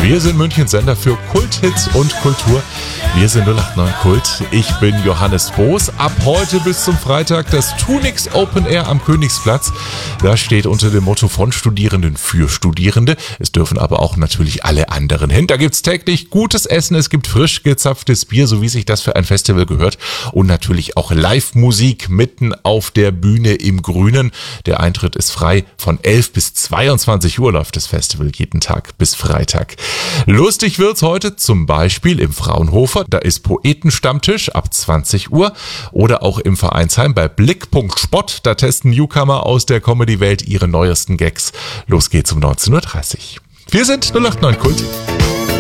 Wir sind Münchens Sender für Kulthits und Kultur. Wir sind 089 Kult. Ich bin Johannes Boos. Ab heute bis zum Freitag das Tunix Open Air am Königsplatz. Das steht unter dem Motto von Studierenden für Studierende. Es dürfen aber auch natürlich alle anderen hin. Da gibt's täglich gutes Essen, es gibt frisch gezapftes Bier, so wie sich das für ein Festival gehört. Und natürlich auch Live-Musik mitten auf der Bühne im Grünen. Der Eintritt ist frei. Von 11 bis 22 Uhr läuft das Festival jeden Tag bis Freitag. Lustig wird's heute zum Beispiel im Fraunhofer. Da ist Poetenstammtisch ab 20 Uhr. Oder auch im Vereinsheim bei Blickpunkt Spott. Da testen Newcomer aus der Comedy-Welt ihre neuesten Gags. Los geht's um 19.30 Uhr. Wir sind 089 Kult.